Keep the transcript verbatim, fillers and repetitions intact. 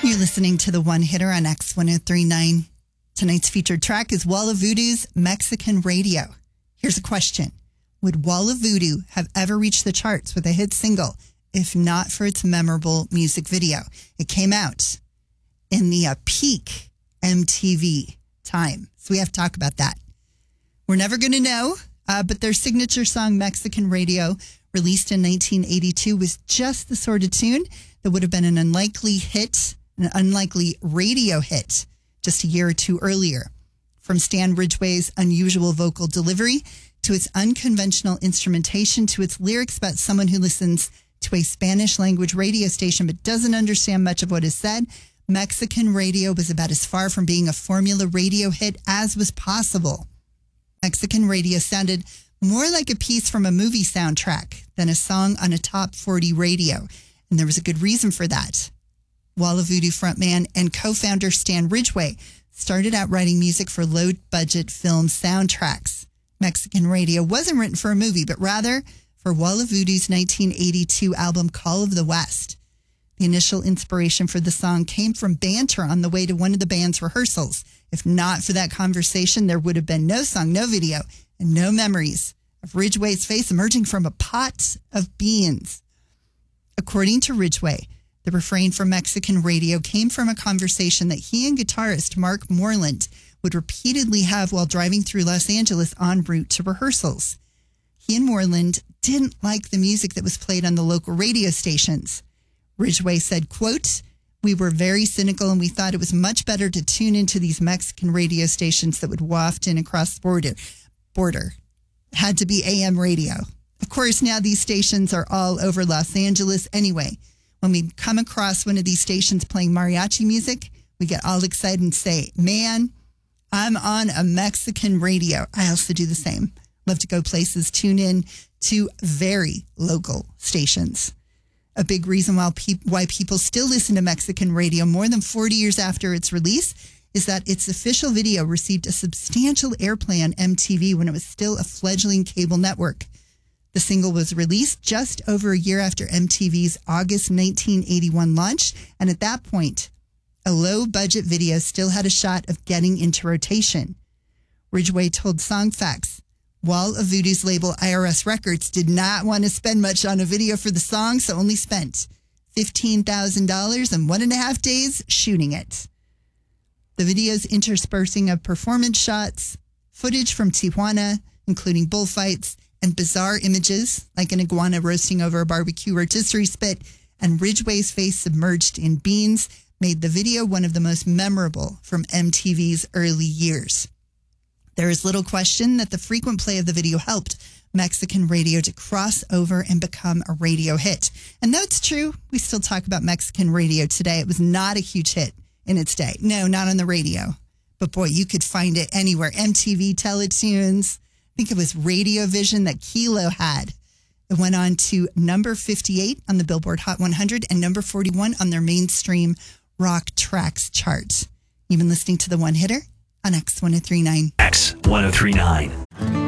You're listening to the One Hitter on X ten thirty-nine. Tonight's featured track is Wall of Voodoo's Mexican Radio. Here's a question. Would Wall of Voodoo have ever reached the charts with a hit single if not for its memorable music video? It came out in the uh, peak M T V time. So we have to talk about that. We're never going to know, uh, but their signature song, Mexican Radio, released in nineteen eighty-two, was just the sort of tune that would have been an unlikely hit, an unlikely radio hit just a year or two earlier. From Stan Ridgway's unusual vocal delivery to its unconventional instrumentation to its lyrics about someone who listens to a Spanish language radio station but doesn't understand much of what is said, Mexican Radio was about as far from being a formula radio hit as was possible. Mexican Radio sounded more like a piece from a movie soundtrack than a song on a top forty radio. And there was a good reason for that. Wall of Voodoo frontman and co-founder Stan Ridgway started out writing music for low-budget film soundtracks. Mexican Radio wasn't written for a movie, but rather for Wall of Voodoo's nineteen eighty-two album Call of the West. The initial inspiration for the song came from banter on the way to one of the band's rehearsals. If not for that conversation, there would have been no song, no video, and no memories of Ridgway's face emerging from a pot of beans. According to Ridgway, the refrain for Mexican Radio came from a conversation that he and guitarist Mark Moreland would repeatedly have while driving through Los Angeles en route to rehearsals. He and Moreland didn't like the music that was played on the local radio stations. Ridgway said, quote, "We were very cynical and we thought it was much better to tune into these Mexican radio stations that would waft in across the border. border. It had to be A M radio. Of course, now these stations are all over Los Angeles anyway. When we come across one of these stations playing mariachi music, we get all excited and say, man, I'm on a Mexican radio." I also do the same. Love to go places, tune in to very local stations. A big reason why, pe- why people still listen to Mexican Radio more than forty years after its release is that its official video received a substantial airplay on M T V when it was still a fledgling cable network. The single was released just over a year after M T V's August nineteen eighty-one launch, and at that point, a low-budget video still had a shot of getting into rotation. Ridgway told Songfacts, Wall of Voodoo's label I R S Records did not want to spend much on a video for the song, so only spent fifteen thousand dollars and one and a half days shooting it. The video's interspersing of performance shots, footage from Tijuana, including bullfights, and bizarre images like an iguana roasting over a barbecue rotisserie spit and Ridgway's face submerged in beans made the video one of the most memorable from M T V's early years. There is little question that the frequent play of the video helped Mexican Radio to cross over and become a radio hit. And though it's true, we still talk about Mexican Radio today. It was not a huge hit in its day. No, not on the radio. But boy, you could find it anywhere. M T V, Teletoons. I think it was Radio Vision that Kilo had. It went on to number fifty-eight on the Billboard Hot one hundred and number forty-one on their mainstream rock tracks chart. You've been listening to The One Hitter on X ten thirty-nine. X ten thirty-nine.